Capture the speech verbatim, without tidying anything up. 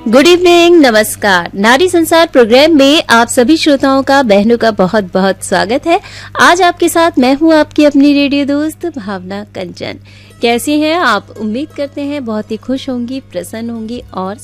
Good evening, नमस्कार। नारी संसार प्रोग्राम में आप सभी श्रोताओं का, बहनों का बहुत बहुत स्वागत है। आज आपके साथ मैं हूं आपकी अपनी रेडियो दोस्त भावना कंचन। कैसी हैं आप? उम्मीद करते हैं बहुत ही खुश होंगी, प्रसन्न होंगी और